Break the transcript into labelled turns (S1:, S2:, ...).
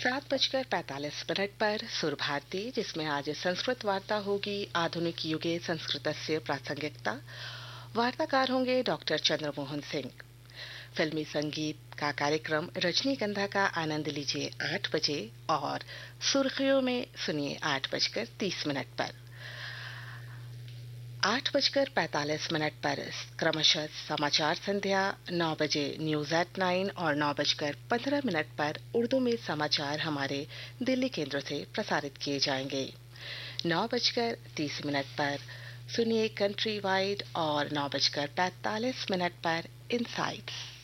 S1: 7:45 पर सुर भारती, जिसमें आज संस्कृत वार्ता होगी। आधुनिक युगे संस्कृतस्य प्रासंगिकता। वार्ताकार होंगे डॉक्टर चंद्रमोहन सिंह। फिल्मी संगीत का कार्यक्रम रजनीगंधा का आनंद लीजिए 8 बजे और सुर्खियों में सुनिए 8:30 पर। 8:45 पर क्रमशः समाचार संध्या, 9 बजे न्यूज एट 9 और 9:15 पर उर्दू में समाचार हमारे दिल्ली केंद्र से प्रसारित किए जाएंगे। 9:30 पर सुनिए कंट्री वाइड और 9:45 पर इनसाइट्स।